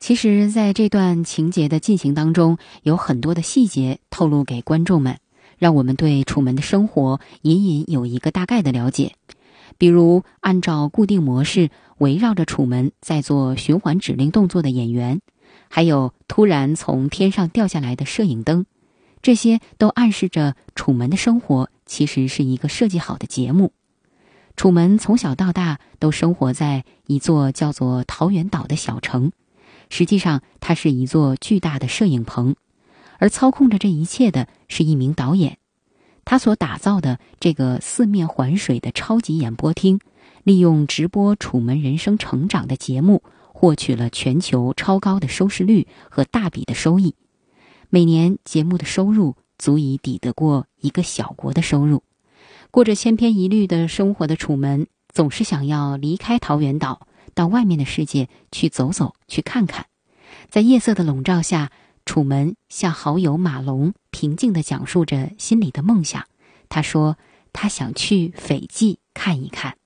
其实在这段情节的进行当中，有很多的细节透露给观众们，让我们对楚门的生活隐隐有一个大概的了解。比如按照固定模式围绕着楚门在做循环指令动作的演员，还有突然从天上掉下来的摄影灯，这些都暗示着楚门的生活其实是一个设计好的节目。楚门从小到大都生活在一座叫做桃源岛的小城，实际上它是一座巨大的摄影棚，而操控着这一切的是一名导演。他所打造的这个四面环水的超级演播厅，利用直播楚门人生成长的节目，获取了全球超高的收视率和大笔的收益。每年节目的收入足以抵得过一个小国的收入。过着千篇一律的生活的楚门，总是想要离开桃源岛，到外面的世界去走走，去看看。在夜色的笼罩下，楚门向好友马龙平静地讲述着心里的梦想。他说他想去斐济看一看。